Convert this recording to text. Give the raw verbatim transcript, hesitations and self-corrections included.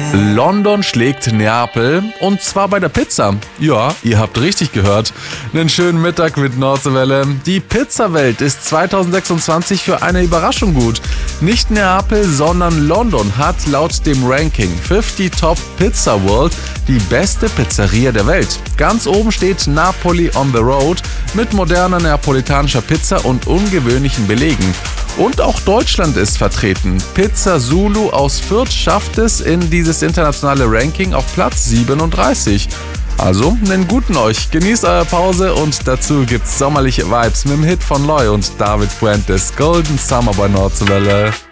London schlägt Neapel und zwar bei der Pizza. Ja, ihr habt richtig gehört. Einen schönen Mittag mit Nordwelle. Die Pizzawelt ist zweitausendsechsundzwanzig für eine Überraschung gut. Nicht Neapel, sondern London hat laut dem Ranking fünfzig Top Pizza World die beste Pizzeria der Welt. Ganz oben steht Napoli on the Road mit moderner neapolitanischer Pizza und ungewöhnlichen Belegen. Und auch Deutschland ist vertreten. Pizza Zulu aus Fürth schafft es in dieses internationale Ranking auf Platz siebenunddreißig. Also, einen guten euch, genießt eure Pause und dazu gibt's sommerliche Vibes mit dem Hit von Loy und David Fuentes, Golden Summer bei Nordwelle.